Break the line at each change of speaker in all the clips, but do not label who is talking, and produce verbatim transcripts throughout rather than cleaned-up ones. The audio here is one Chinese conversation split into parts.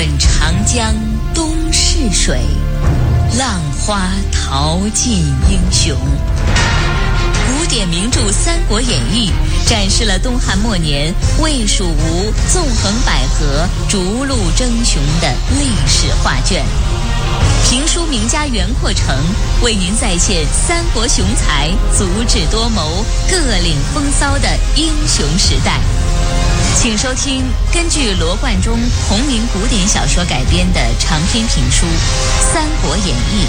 问长江东逝水，浪花淘尽英雄。古典名著《三国演义》展示了东汉末年魏蜀吴纵横捭阖、逐鹿争雄的历史画卷。评书名家袁阔成为您再现三国雄才足智多谋、各领风骚的英雄时代。请收听根据罗贯中同名古典小说改编的长篇评书《三国演义》。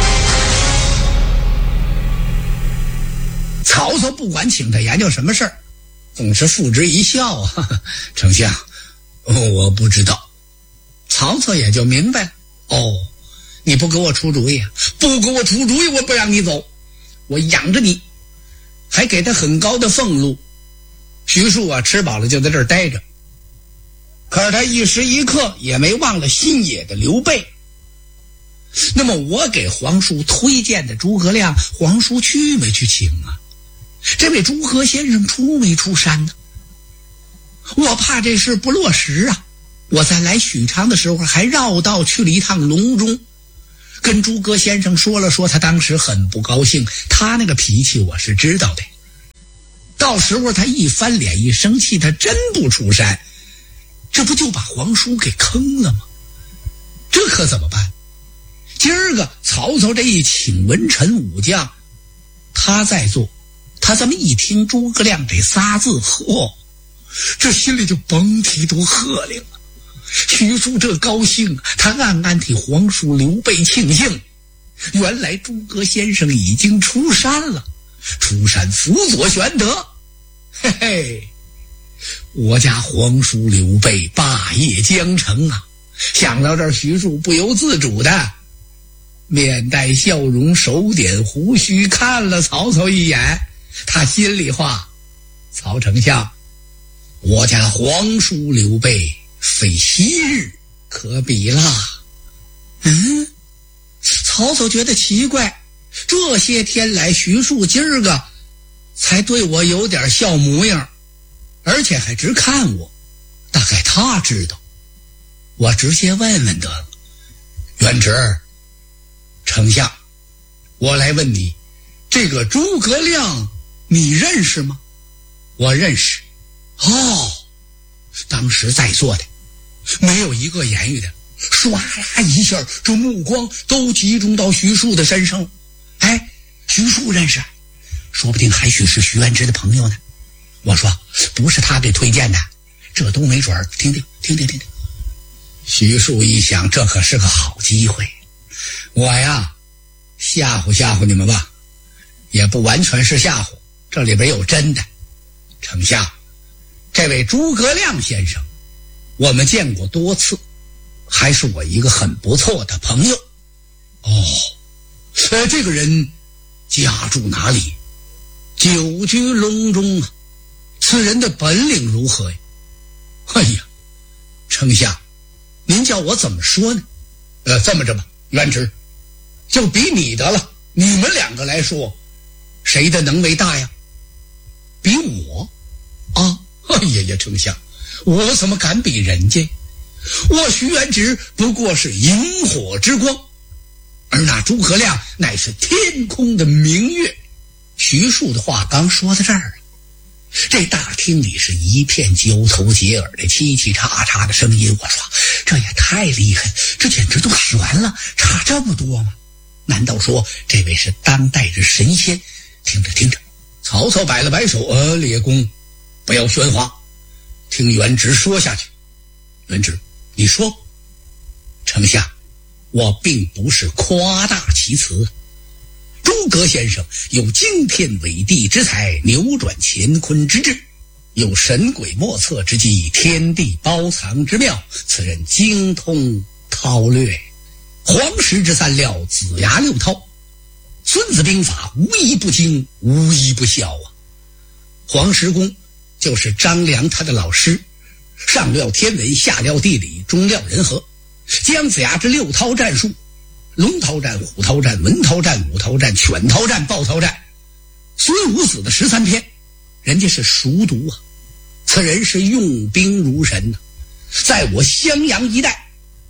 曹操不管请他研究什么事儿，总是付之一笑啊。丞相，哦，我不知道。曹操也就明白了，哦，你不给我出主意，不给我出主意，我不让你走，我养着你，还给他很高的俸禄。徐庶啊，吃饱了就在这儿待着，可是他一时一刻也没忘了新野的刘备。那么我给皇叔推荐的诸葛亮，皇叔去没去请啊？这位诸葛先生出没出山呢？我怕这事不落实啊！我在来许昌的时候还绕道去了一趟隆中，跟诸葛先生说了说，他当时很不高兴，他那个脾气我是知道的。到时候他一翻脸一生气，他真不出山，这不就把皇叔给坑了吗？这可怎么办？今儿个曹操这一请文臣武将，他在做，他这么一听诸葛亮这仨字，嚯，这心里就甭提多鹤灵了。徐庶这高兴，他暗暗替皇叔刘备庆幸，原来诸葛先生已经出山了，出山辅佐玄德。嘿嘿，我家皇叔刘备霸业将成啊！想到这儿，徐庶不由自主的面带笑容，手点胡须，看了曹操一眼。他心里话：曹丞相，我家皇叔刘备非昔日可比啦。嗯，曹操觉得奇怪，这些天来徐庶今儿个才对我有点笑模样，而且还直看我，大概他知道。我直接问问得了。元直，丞相，我来问你，这个诸葛亮你认识吗？我认识。哦，当时在座的没有一个言语的，唰啦一下，这目光都集中到徐庶的身上了。哎，徐庶认识，说不定还许是徐元直的朋友呢。我说不是他给推荐的，这都没准儿。听听听听听听。徐庶一想，这可是个好机会，我呀吓唬吓唬你们吧，也不完全是吓唬，这里边有真的。丞相，这位诸葛亮先生我们见过多次，还是我一个很不错的朋友。哦，呃，这个人家住哪里？久居隆中啊，此人的本领如何呀？哎呀，丞相，您叫我怎么说呢？呃，这么着吧，元直，就比你的了，你们两个来说，谁的能为大呀？比我啊？哎呀呀，丞相，我怎么敢比人家？我徐元直不过是萤火之光，而那诸葛亮乃是天空的明月。徐庶的话刚说到这儿，这大厅里是一片交头接耳的叽叽喳喳的声音。我说这也太厉害了，这简直都悬了，差这么多吗？难道说这位是当代之神仙？听着听着，曹操摆了摆手，呃，列公不要喧哗，听元直说下去。元直，你说。丞相，我并不是夸大其词，诸葛先生有惊天伟地之才，扭转乾坤之志，有神鬼莫测之机，天地包藏之妙，此人精通韬略，黄石之三料，子牙六韬，孙子兵法无一不精，无一不效啊。黄石公就是张良他的老师，上料天文，下料地理，中料人和。姜子牙之六韬战术，龙韬战、虎韬战、文韬战、武韬战、犬韬战、豹韬战，孙武子的十三篇，人家是熟读啊。此人是用兵如神啊，在我襄阳一带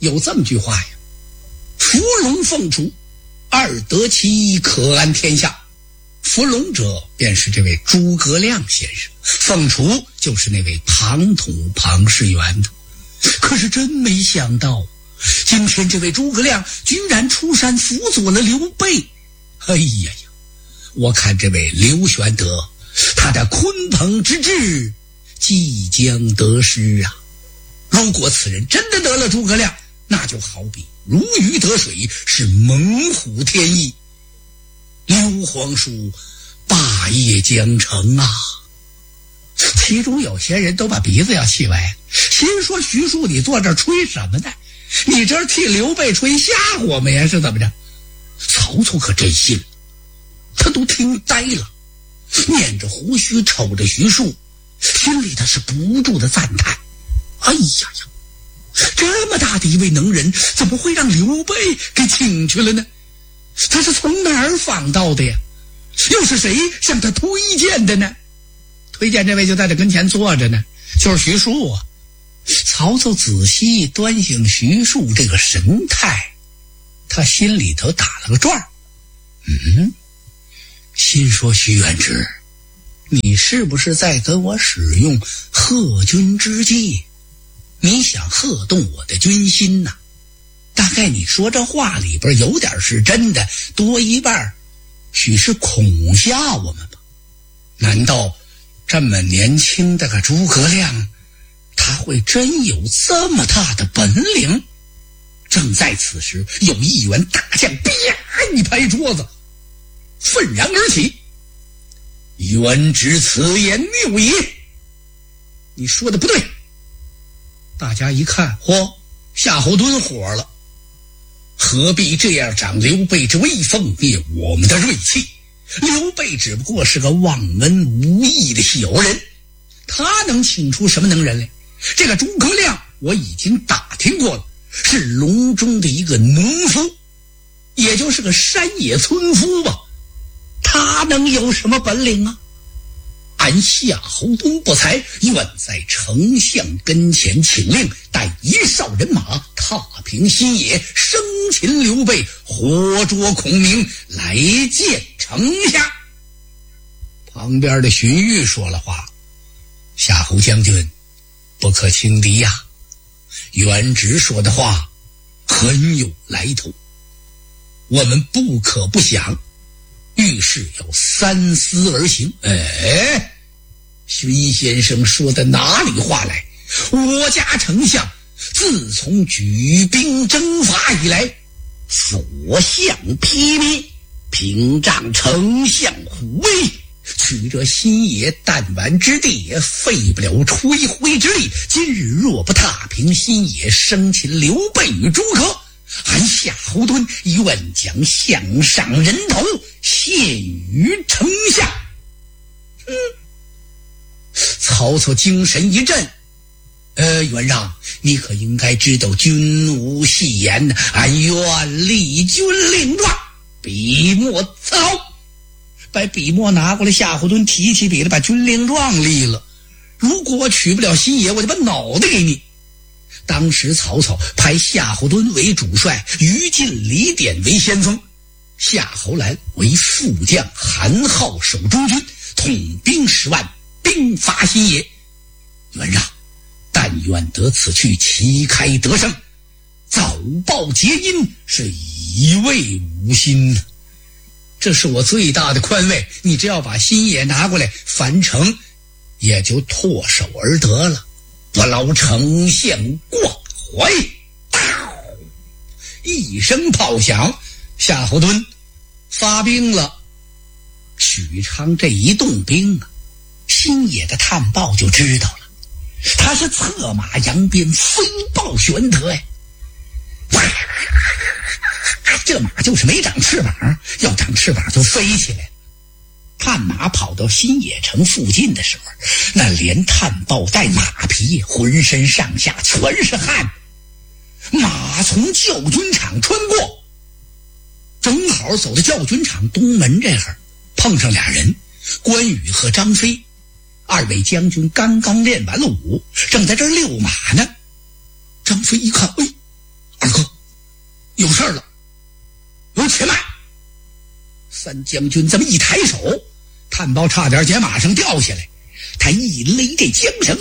有这么句话呀：伏龙凤雏，二得其可安天下。伏龙者便是这位诸葛亮先生，凤雏就是那位庞统庞士元的。可是真没想到，今天这位诸葛亮居然出山辅佐了刘备。哎呀呀，我看这位刘玄德，他的鲲鹏之志即将得失啊！如果此人真的得了诸葛亮，那就好比如鱼得水，是猛虎添翼。刘皇叔霸业将成啊！其中有些人都把鼻子要气歪，心说徐庶你坐这儿吹什么呢？你这儿替刘备吹吓唬我们呀，是怎么着？曹操可真信了，他都听呆了，捻着胡须瞅着徐庶，心里他是不住的赞叹。哎呀呀，这么大的一位能人，怎么会让刘备给请去了呢？他是从哪儿访到的呀？又是谁向他推荐的呢？推荐这位就在这跟前坐着呢，就是徐庶啊。曹操仔细端详徐庶这个神态，他心里头打了个转儿。嗯，心说徐元直，你是不是在跟我使用贺军之计？你想贺动我的军心呐、啊？大概你说这话里边有点是真的，多一半许是恐吓我们吧？难道这么年轻的个诸葛亮，他会真有这么大的本领？正在此时，有一员大将啪一拍桌子，愤然而起：元直此言谬也！你说的不对！大家一看，嚯，夏侯惇火了，何必这样长刘备之威风，灭我们的锐气？刘备只不过是个忘恩无义的小人，他能请出什么能人来？这个诸葛亮我已经打听过了，是隆中的一个农夫，也就是个山野村夫吧，他能有什么本领啊？俺夏侯惇不才，愿在丞相跟前请令，带一哨人马踏平新野，生擒刘备，活捉孔明，来见丞相。旁边的荀彧说了话：夏侯将军不可轻敌呀、啊，元直说的话很有来头，我们不可不想，遇事要三思而行。哎，荀先生说的哪里话来？我家丞相自从举兵征伐以来，所向披靡，屏障丞相虎威，取这新野弹丸之地，也费不了吹灰之力。今日若不踏平新野，生擒刘备与诸葛，俺夏侯惇愿将项上人头献于丞相。嗯，曹操精神一振，呃，元让，你可应该知道君无戏言，俺愿立军令状，笔墨伺候。把笔墨拿过来，夏侯惇提起笔来，把军令状立了。如果我取不了新野，我就把脑袋给你。当时曹操派夏侯惇为主帅，于禁、李典为先锋，夏侯兰为副将，韩浩守中军，统兵十万，兵伐新野。元让，但愿得此去，旗开得胜，早报捷音，是以慰吾心。这是我最大的宽慰，你只要把新野拿过来，樊城也就唾手而得了，不劳丞相挂怀。一声炮响，夏侯惇发兵了。许昌这一动兵啊，新野的探报就知道了，他是策马扬鞭，飞报玄德呀。这马就是没长翅膀，要长翅膀就飞起来。探马跑到新野城附近的时候，那连探报带马匹，浑身上下全是汗。马从教军场穿过，正好走到教军场东门这儿，碰上俩人，关羽和张飞。二位将军刚刚练完了武，正在这儿遛马呢。张飞一看，哎， 有事儿了，有且慢！三将军这么一抬手，探报差点从马上掉下来，他一勒这缰绳，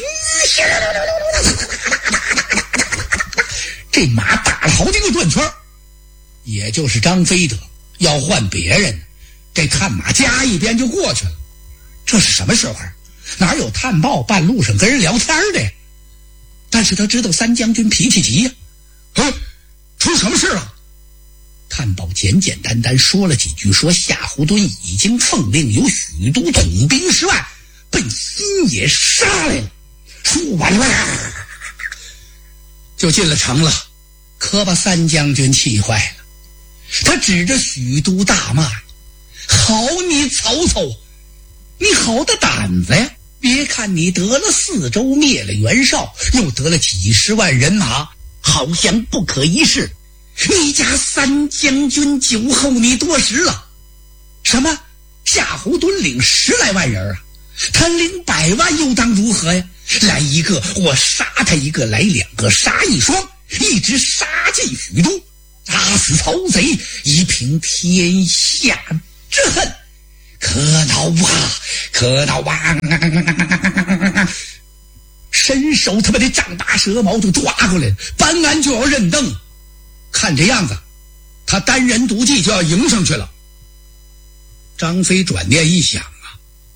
这马打了好几个转圈，也就是张飞得要换别人，这探马加一边就过去了。这是什么时候？哪有探报半路上跟人聊天的呀？但是他知道三将军脾气急呀、啊，啊，出什么事了？探报简简单单说了几句，说夏侯惇已经奉令由许都统兵十万奔新野杀来了，说完了就进了城了，可把三将军气坏了。他指着许都大骂：好你曹操，你好的胆子呀！别看你得了四州，灭了袁绍，又得了几十万人马，好像不可一世。你家三将军酒后你多时了。什么？夏侯惇领十来万人啊，他领百万又当如何呀？来一个我杀他一个，来两个杀一双，一直杀进许都，打死曹贼，以平天下之恨。可恼啊，可恼啊！伸手他妈的丈八蛇矛就抓过来了，搬鞍就要认凳。看这样子，他单人独骑就要迎上去了。张飞转念一想啊，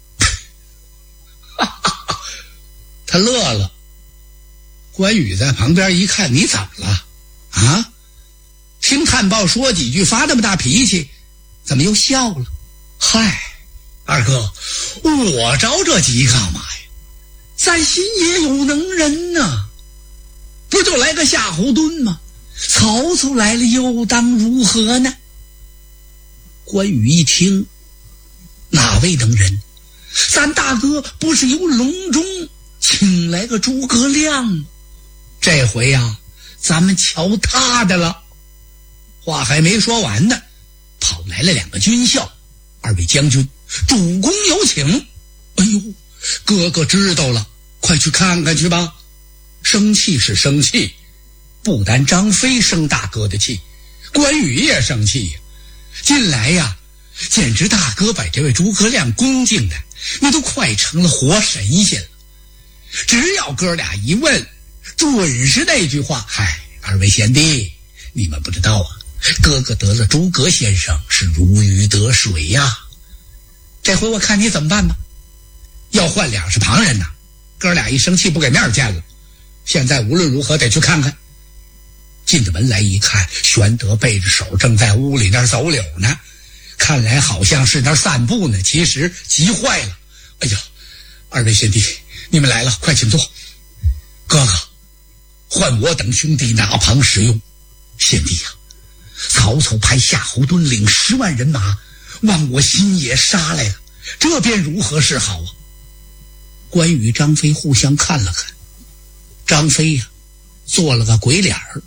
哈哈哈，他乐了。关羽在旁边一看，你怎么了啊？听探报说几句，发那么大脾气，怎么又笑了？嗨，二哥，我着这急干嘛呀？咱心也有能人呐、啊，不就来个夏侯惇吗？曹操来了又当如何呢？关羽一听，哪位能人？咱大哥不是由隆中请来个诸葛亮吗？这回呀、啊，咱们瞧他的了。话还没说完呢，跑来了两个军校：二位将军，主公有请。哎呦，哥哥知道了，快去看看去吧。生气是生气，不单张飞生大哥的气，关羽也生气呀。近来呀，简直大哥把这位诸葛亮恭敬的，那都快成了活神仙了。只要哥俩一问，准是那句话：嗨，二位贤弟，你们不知道啊，哥哥得了诸葛先生是如鱼得水呀。这回我看你怎么办吧。要换两是旁人呐，哥俩一生气不给面见了。现在无论如何得去看看。进着门来一看，玄德背着手正在屋里那儿走柳呢，看来好像是那儿散步呢，其实急坏了。哎呀，二位贤弟，你们来了，快请坐。哥哥，换我等兄弟哪旁使用？贤弟呀、啊，曹操派夏侯惇领十万人马往我新野杀来了，这便如何是好啊？关羽、张飞互相看了看，张飞呀、啊，做了个鬼脸儿。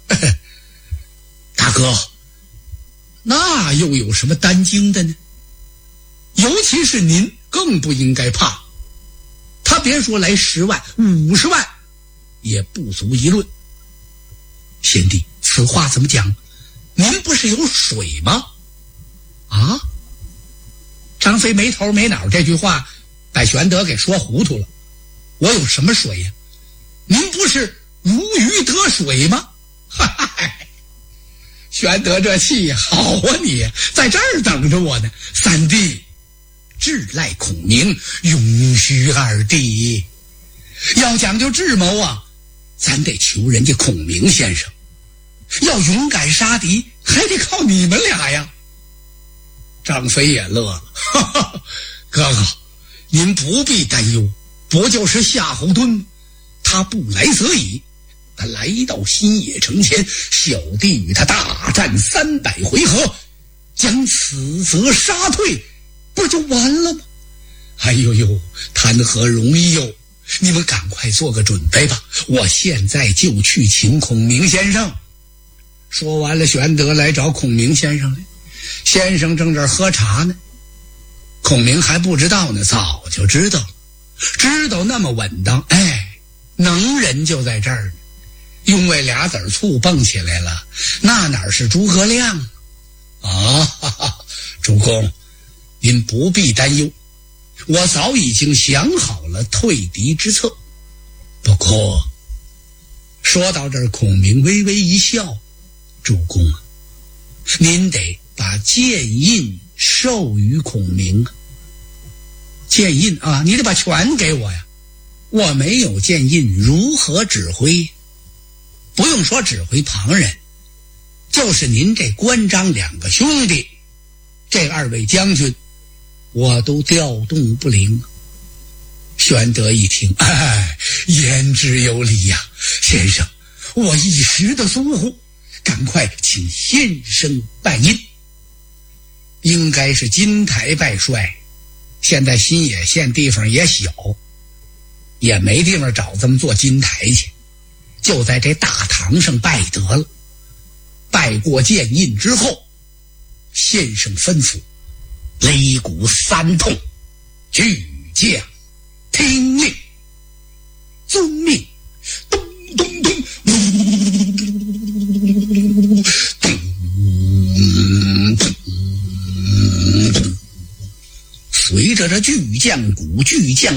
大哥，那又有什么担惊的呢？尤其是您更不应该怕。他别说来十万、五十万，也不足一论。贤弟，此话怎么讲？您不是有水吗？啊？张飞没头没脑，这句话把玄德给说糊涂了。我有什么水呀、啊？您不是如鱼得水吗？哈哈，玄德这气好啊，你在这儿等着我呢。三弟，智赖孔明，永须二弟。要讲究智谋啊，咱得求人家孔明先生。要勇敢杀敌，还得靠你们俩呀。张飞也乐了，哈哈，哥哥，您不必担忧，不就是夏侯惇，他不来则已。他来到新野城前，小弟与他大战三百回合，将此则杀退，不就完了吗？哎呦呦，谈何容易哟！你们赶快做个准备吧，我现在就去请孔明先生。说完了，玄德来找孔明先生来，先生正这儿喝茶呢。孔明还不知道呢，早就知道了，知道那么稳当，哎，能人就在这儿呢。 因为俩子醋蹦起来了，那哪是诸葛亮啊？哈哈，主公，您不必担忧，我早已经想好了退敌之策。不过说到这儿，孔明微微一笑，主公啊，您得把剑印授予孔明啊。剑印啊，你得把权给我呀，我没有剑印如何指挥？不用说指挥旁人，就是您这关张两个兄弟，这二位将军我都调动不灵。玄德一听，哎，言之有理呀，先生，我一时的疏忽，赶快请先生拜印。应该是金台拜帅，现在新野县地方也小，也没地方找这么座金台去，就在这大堂上拜得了。拜过剑印之后，先生吩咐擂鼓三通，巨将听令，遵命，咚咚咚，随着这巨将鼓巨将